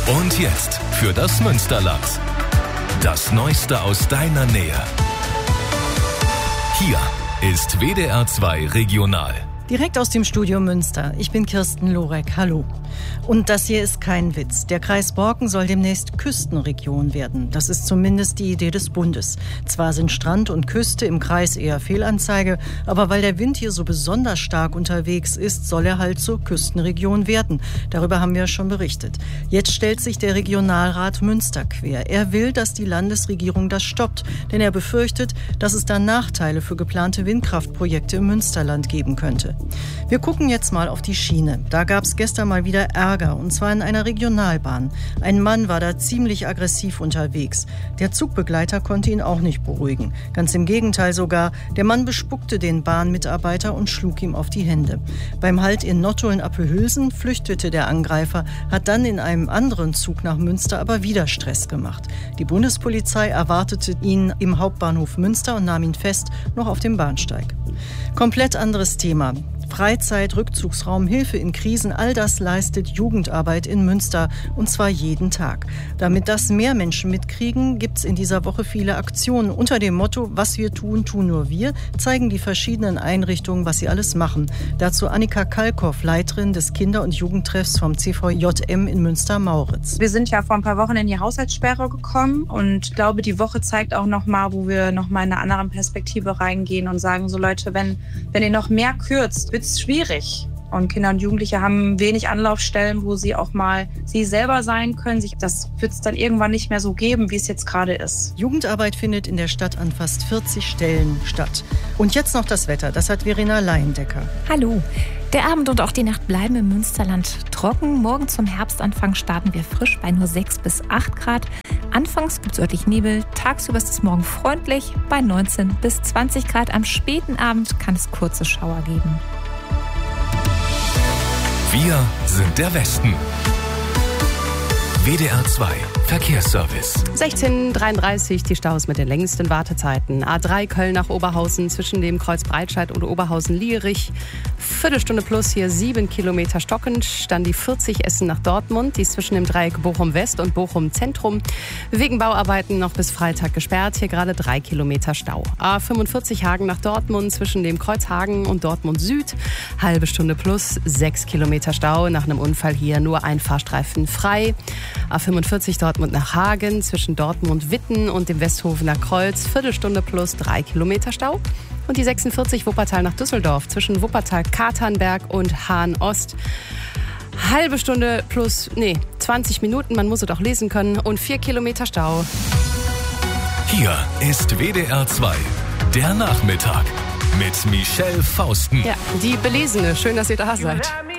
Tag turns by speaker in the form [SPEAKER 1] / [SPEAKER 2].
[SPEAKER 1] Und jetzt für das Münsterland. Das Neueste aus deiner Nähe. Hier ist WDR 2 Regional.
[SPEAKER 2] Direkt aus dem Studio Münster. Ich bin Kirsten Lorek. Hallo. Und das hier ist kein Witz. Der Kreis Borken soll demnächst Küstenregion werden. Das ist zumindest die Idee des Bundes. Zwar sind Strand und Küste im Kreis eher Fehlanzeige, aber weil der Wind hier so besonders stark unterwegs ist, soll er halt zur Küstenregion werden. Darüber haben wir schon berichtet. Jetzt stellt sich der Regionalrat Münster quer. Er will, dass die Landesregierung das stoppt, denn er befürchtet, dass es dann Nachteile für geplante Windkraftprojekte im Münsterland geben könnte. Wir gucken jetzt mal auf die Schiene. Da gab es gestern mal wieder Ärger, und zwar in einer Regionalbahn. Ein Mann war da ziemlich aggressiv unterwegs. Der Zugbegleiter konnte ihn auch nicht beruhigen. Ganz im Gegenteil sogar, der Mann bespuckte den Bahnmitarbeiter und schlug ihm auf die Hände. Beim Halt in Nottuln-Appelhülsen flüchtete der Angreifer, hat dann in einem anderen Zug nach Münster aber wieder Stress gemacht. Die Bundespolizei erwartete ihn im Hauptbahnhof Münster und nahm ihn fest, noch auf dem Bahnsteig. Komplett anderes Thema. Freizeit, Rückzugsraum, Hilfe in Krisen, all das leistet Jugendarbeit in Münster, und zwar jeden Tag. Damit das mehr Menschen mitkriegen, gibt es in dieser Woche viele Aktionen. Unter dem Motto, was wir tun, tun nur wir, zeigen die verschiedenen Einrichtungen, was sie alles machen. Dazu Annika Kalkow, Leiterin des Kinder- und Jugendtreffs vom CVJM in Münster-Mauritz.
[SPEAKER 3] Wir sind ja vor ein paar Wochen in die Haushaltssperre gekommen und ich glaube, die Woche zeigt auch nochmal, wo wir nochmal in eine andere Perspektive reingehen und sagen, so Leute, wenn ihr noch mehr kürzt, wird es schwierig. Und Kinder und Jugendliche haben wenig Anlaufstellen, wo sie auch mal sie selber sein können. Das wird es dann irgendwann nicht mehr so geben, wie es jetzt gerade ist.
[SPEAKER 2] Jugendarbeit findet in der Stadt an fast 40 Stellen statt. Und jetzt noch das Wetter. Das hat Verena Leindecker.
[SPEAKER 4] Hallo. Der Abend und auch die Nacht bleiben im Münsterland trocken. Morgen zum Herbstanfang starten wir frisch bei nur 6 bis 8 Grad. Anfangs gibt es örtlich Nebel. Tagsüber ist es morgen freundlich bei 19 bis 20 Grad. Am späten Abend kann es kurze Schauer geben.
[SPEAKER 1] Wir sind der Westen. WDR 2 Verkehrsservice.
[SPEAKER 5] 16:33 die Staus mit den längsten Wartezeiten. A3 Köln nach Oberhausen zwischen dem Kreuz Breitscheid und Oberhausen-Liegerich. Viertelstunde plus hier 7 Kilometer stockend. Dann die 40 Essen nach Dortmund. Die ist zwischen dem Dreieck Bochum West und Bochum Zentrum. Wegen Bauarbeiten noch bis Freitag gesperrt. Hier gerade 3 Kilometer Stau. A45 Hagen nach Dortmund zwischen dem Kreuz Hagen und Dortmund Süd. Halbe Stunde plus 6 Kilometer Stau. Nach einem Unfall hier nur ein Fahrstreifen frei. A45 Dortmund nach Hagen zwischen Dortmund-Witten und dem Westhofener Kreuz. Viertelstunde plus 3 Kilometer Stau. Und die 46 Wuppertal nach Düsseldorf zwischen Wuppertal-Katernberg und Hahn-Ost. Halbe Stunde plus, 20 Minuten, man muss es auch lesen können, und 4 Kilometer Stau.
[SPEAKER 1] Hier ist WDR 2, der Nachmittag mit Michelle Fausten.
[SPEAKER 5] Ja, die Belesene. Schön, dass ihr da seid.